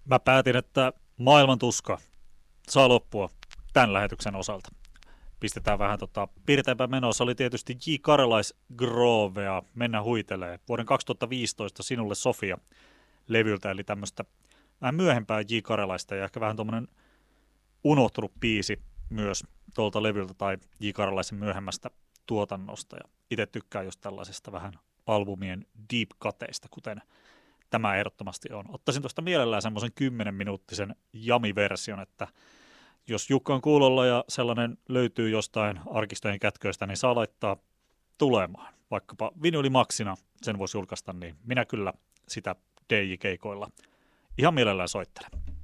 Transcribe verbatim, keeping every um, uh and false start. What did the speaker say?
Mä päätin, että maailman tuska saa loppua tämän lähetyksen osalta. Pistetään vähän tota pirteämpää menoa. Se oli tietysti J. Karelais Grovea, Mennä huitelee. Vuoden kaksituhattaviisitoista Sinulle Sofia levyltä, eli tämmöistä vähän myöhempää J. Karelaista ja ehkä vähän tuommoinen unohtunut biisi myös tuolta levyltä tai J. Karelaisen myöhemmästä tuotannosta. Ja itse tykkään just tällaisesta vähän albumien deep cuteista, kuten tämä ehdottomasti on. Ottaisin tuosta mielellään semmoisen kymmenen minuuttisen jami-version, että jos Jukka on kuulolla ja sellainen löytyy jostain arkistojen kätköistä, niin saa laittaa tulemaan. Vaikkapa vinylimaksina sen voisi julkaista, niin minä kyllä sitä D J-keikoilla ihan mielellään soittelen.